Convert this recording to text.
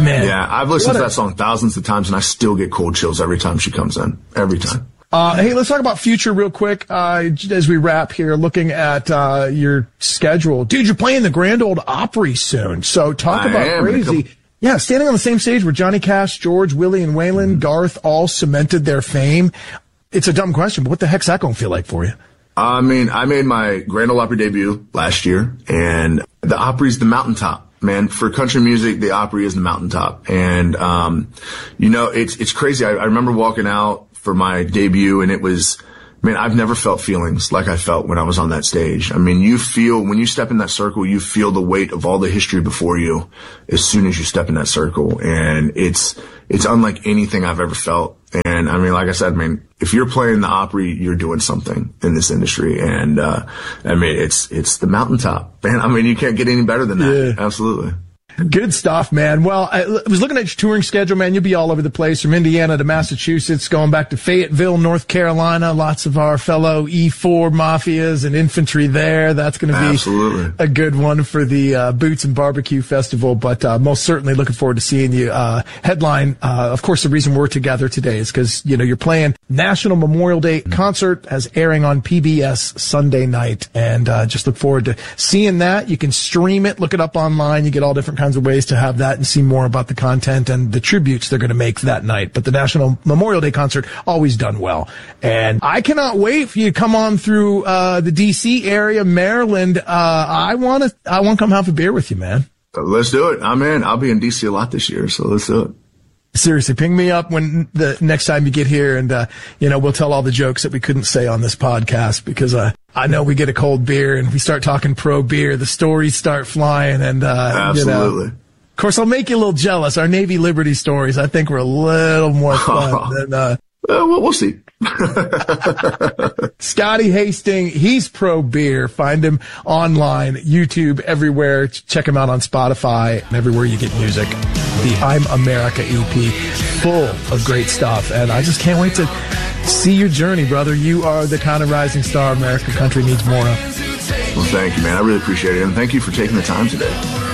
Man. Yeah, I've listened to that song thousands of times, and I still get cold chills every time she comes in. Every time. Hey, let's talk about future real quick as we wrap here, looking at your schedule. Dude, you're playing the Grand Ole Opry soon, so talk about crazy. Yeah, standing on the same stage where Johnny Cash, George, Willie, and Waylon, Garth all cemented their fame. It's a dumb question, but what the heck's that going to feel like for you? I mean, I made my Grand Ole Opry debut last year, and the Opry's the mountaintop, man. For country music, the Opry is the mountaintop. And, it's crazy. I remember walking out for my debut, and it was, man, I've never felt feelings like I felt when I was on that stage. I mean, when you step in that circle, you feel the weight of all the history before you as soon as you step in that circle. And it's unlike anything I've ever felt. And I mean, like I said, if you're playing the Opry, you're doing something in this industry. And, it's the mountaintop, man. I mean, you can't get any better than that. Yeah. Absolutely. Good stuff, man. Well, I was looking at your touring schedule, man. You'll be all over the place, from Indiana to Massachusetts, going back to Fayetteville, North Carolina. Lots of our fellow E4 mafias and infantry there. That's going to be a good one for the Boots and Barbecue Festival. But most certainly looking forward to seeing you headline. Of course, the reason we're together today is because you're playing National Memorial Day concert as airing on PBS Sunday night, and just look forward to seeing that. You can stream it, look it up online. You get all different kinds of ways to have that and see more about the content and the tributes they're going to make that night. But the National Memorial Day concert, always done well. And I cannot wait for you to come on through the DC area, Maryland. I want to come have a beer with you, man. Let's do it. I'm in. I'll be in DC a lot this year, so let's do it. Seriously, ping me up when the next time you get here, and we'll tell all the jokes that we couldn't say on this podcast, because I know we get a cold beer and we start talking pro beer, the stories start flying, and absolutely. Of course, I'll make you a little jealous. Our Navy Liberty stories, I think, were a little more fun than we'll see. Scotty Hastings, he's pro beer. Find him online, YouTube, everywhere. Check him out on Spotify and everywhere you get music. The I'm America EP, full of great stuff. And I just can't wait to see your journey, brother. You are the kind of rising star American country needs more of. Well, thank you, man. I really appreciate it. And thank you for taking the time today.